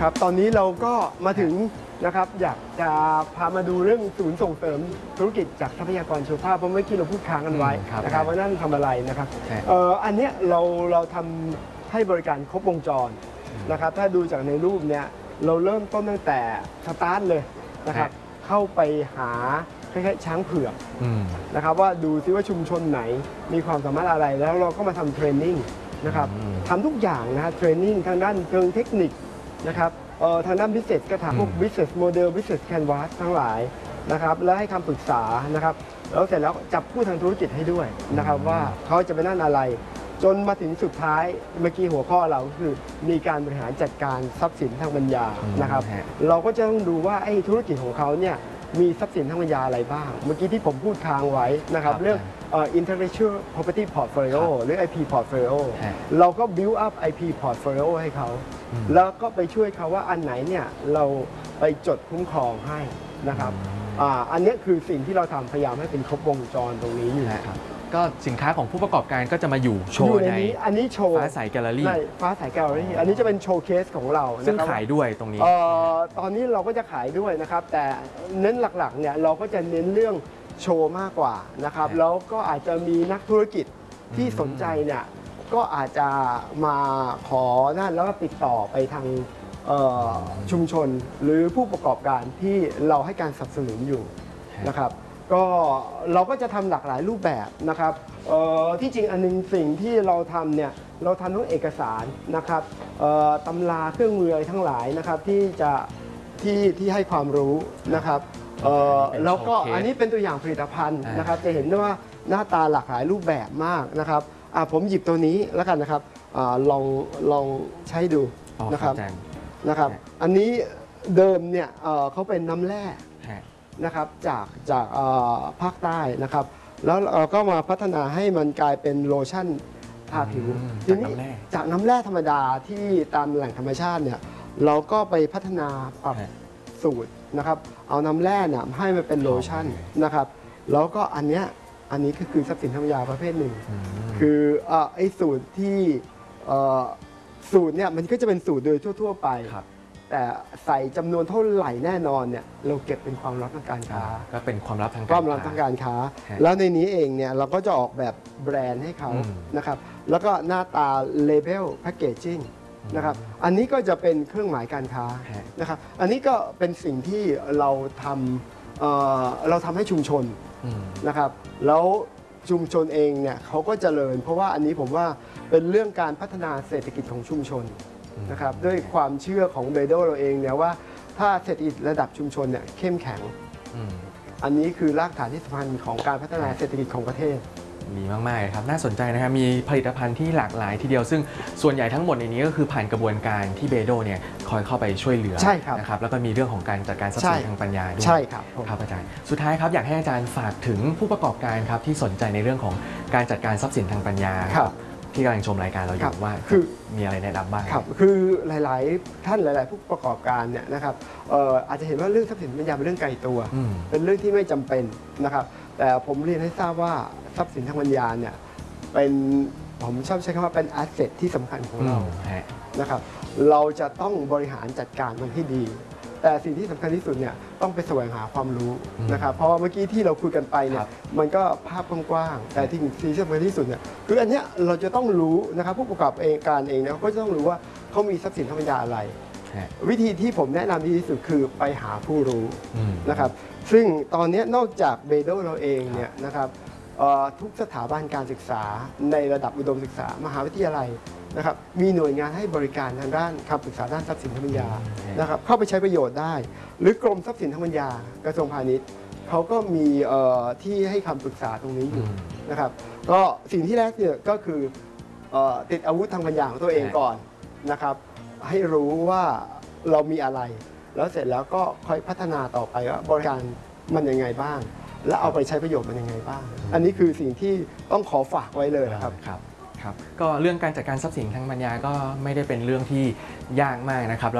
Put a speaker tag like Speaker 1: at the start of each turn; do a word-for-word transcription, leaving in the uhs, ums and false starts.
Speaker 1: ครับตอนนี้เราก็มาถึงนะครับอยากจะพามาดูเรื่องศูนย์ส่งเสริมธุรกิจจากทรัพยากรชีวภาพเพราะเมื่อกี้เราพูดค้างกันไว้นะครับว่านั่นทำอะไรนะครับเอ่ออันเนี้ยเราเราทำให้บริการครบวงจรนะครับถ้าดูจากในรูปเนี้ยเราเริ่มต้นตั้งแต่สตาร์ทเลยนะครับเข้าไปหาคล้ายๆช้างเผือกนะครับว่าดูซิว่าชุมชนไหนมีความสามารถอะไรแล้วเราก็มาทำเทรนนิ่งนะครับทำทุกอย่างนะฮะเทรนนิ่งทางด้านเชิงเทคนิคนะครับทางด้าน business ก็ทำพวก business model business canvas ทั้งหลายนะครับและให้คำปรึกษานะครับแล้วเสร็จแล้วจับคู่ทางธุรกิจให้ด้วยนะครับว่าเขาจะไปนั่นอะไรจนมาถึงสุดท้ายเมื่อกี้หัวข้อเราก็คือมีการบริหารจัดการทรัพย์สินทางปัญญานะครับเราก็จะต้องดูว่าไอ้ธุรกิจของเขาเนี่ยมีทรัพย์สินทางปัญญาอะไรบ้างเมื่อกี้ที่ผมพูดค้างไว้นะครับเรื่อง intellectual property portfolio หรือ ไอ พี portfolio เราก็ build up ไอ พี portfolio ให้เขาแล้วก็ไปช่วยเขาว่าอันไหนเนี่ยเราไปจดคุ้มครองให้นะครับอ่าอันนี้คือสิ่งที่เราทำพยายามให้เป็นครบวงจรตรงนี้อยู่นะครับ
Speaker 2: ก็สินค้าของผู้ประกอบการก็จะมาอยู่โชว์ใน
Speaker 1: อันนี้โชว์
Speaker 2: ฟ้าใสแกลเลอรี่
Speaker 1: ฟ้าใสแกลเลอรี่อันนี้จะเป็นโชว์เคสของเรา
Speaker 2: ซึ่งขายด้วยตรงนี้
Speaker 1: ตอนนี้เราก็จะขายด้วยนะครับแต่เน้นหลักๆเนี่ยเราก็จะเน้นเรื่องโชว์มากกว่านะครับแล้วก็อาจจะมีนักธุรกิจที่สนใจเนี่ยก็อาจจะมาขอนั่นแล้วก็ติดต่อไปทางชุมชนหรือผู้ประกอบการที่เราให้การสนับสนุนอยู่นะครับก็เราก็จะทำหลากหลายรูปแบบนะครับที่จริงอันนึงสิ่งที่เราทำเนี่ยเราทำทั้งเอกสารนะครับตำราเครื่องมืออะไรทั้งหลายนะครับที่จะที่ที่ให้ความรู้นะครับแล้วก็อันนี้เป็นตัวอย่างผลิตภัณฑ์นะครับจะเห็นได้ว่าหน้าตาหลากหลายรูปแบบมากนะครับผมหยิบตัวนี้แล้วกันนะครับลองลองใช้ดูนะครับนะครับอันนี้เดิมเนี่ยเขาเป็นน้ำแร่นะครับจากจากภาคใต้นะครับแล้วเราก็มาพัฒนาให้มันกลายเป็นโลชั่นทาผิว
Speaker 2: จากน้ำแร่
Speaker 1: จากน้ำแร่ธรรมดาที่ตามแหล่งธรรมชาติเนี่ยเราก็ไปพัฒนาปรับสูตรนะครับเอาน้ำแร่เนี่ยให้มันเป็นโลชั่นนะครับแล้วก็อันเนี้ยอันนี้ก็คือทรัพย์สินทางปัญญาประเภทหนึ่งคือไอ้สูตรที่สูตรเนี่ยมันก็จะเป็นสูตรโดยทั่วๆไปแต่ใส่จำนวนเท่าไหร่แน่นอนเนี่ยเราเก็บเป็นความลับทางการค้า
Speaker 2: ก็เป็นความลับทางการ
Speaker 1: ค้าความลับทางการค้าแล้วในนี้เองเนี่ยเราก็จะออกแบบแบรนด์ให้เขานะครับแล้วก็หน้าตาเลเบลแพคเกจจิ้งนะครับอันนี้ก็จะเป็นเครื่องหมายการค้านะครับอันนี้ก็เป็นสิ่งที่เราทำเอ่อเราทำให้ชุมชนนะครับแล้วชุมชนเองเนี่ยเขาก็เจริญเพราะว่าอันนี้ผมว่าเป็นเรื่องการพัฒนาเศรษฐกิจของชุมชนนะครับด้วยความเชื่อของเบโดเราเองเนี่ยว่าถ้าเศรษฐกิจระดับชุมชนเนี่ยเข้มแข็งอันนี้คือรากฐานที่สำคัญของการพัฒนาเศรษฐกิจของประเทศ
Speaker 2: ดีมากๆครับน่าสนใจนะครับมีผลิตภัณฑ์ที่หลากหลายทีเดียวซึ่งส่วนใหญ่ทั้งหมดในนี้ก็คือผ่านกระบวนการที่เบโดเนี่ยคอยเข้าไปช่วยเหลือนะครับแล้วก็มีเรื่องของการจัดการทรัพย์สินทางปัญญาด้วย
Speaker 1: ใช่ครับ
Speaker 2: ครับอาจารย์สุดท้ายครับอยากให้อาจารย์ฝากถึงผู้ประกอบการครับที่สนใจในเรื่องของการจัดการทรัพย์สินทางปัญญาที่กำลังชมรายการเราอยู่ว่าคือมีอะไรแนะนำบ้าง
Speaker 1: ครับคือหลายๆท่านหลายๆผู้ประกอบการเนี่ยนะครับอาจจะเห็นว่าเรื่องทรัพย์สินปัญญาเป็นเรื่องไกลตัวเป็นเรื่องที่ไม่จำเป็นนะครับแต่ผมเรียนให้ทราบว่าทรัพย์สินทางปัญญาเนี่ยเป็นผมชอบใช้คำว่าเป็นแอสเซทที่สำคัญของเรานะครับเราจะต้องบริหารจัดการมันให้ดีแต่สิ่งที่สำคัญที่สุดเนี่ยต้องไปแสวงหาความรู้นะครับเพราะว่าเมื่อกี้ที่เราคุยกันไปเนี่ยมันก็ภาพกว้างๆแต่ที่สิ่งที่สำคัญที่สุดเนี่ยคืออันเนี้ยเราจะต้องรู้นะครับผู้ประกอบการเองเนี่ยเขาก็จะต้องรู้ว่าเขามีทรัพย์สินทางปัญญาอะไรวิธีที่ผมแนะนำดีที่สุดคือไปหาผู้รู้นะครับซึ่งตอนนี้นอกจากเบโดเราเองเนี่ยนะครับทุกสถาบันการศึกษาในระดับอุดมศึกษามหาวิทยาลัยนะครับมีหน่วยงานให้บริการทางด้านคำปรึกษาด้านทรัพย์สินทางปัญญานะครับเข้าไปใช้ประโยชน์ได้หรือกรมทรัพย์สินทางปัญญากระทรวงพาณิชย์เขาก็มีที่ให้คำปรึกษาตรงนี้อยู่นะครับก็สิ่งที่แรกเนี่ยก็คือติดอาวุธทางปัญญาของตัวเองก่อนนะครับให้รู้ว่าเรามีอะไรแล้วเสร็จแล้วก็ค่อยพัฒนาต่อไปว่าบริการมันยังไงบ้างและเอาไปใช้ประโยชน์มันยังไงบ้างอันนี้คือสิ่งที่ต้องขอฝากไว้เลยนะครับ
Speaker 2: ครับก็เรื่องการจัดการทรัพย์สินทางปัญญาก็ไม่ได้เป็นเรื่องที่ยากมากนะครับ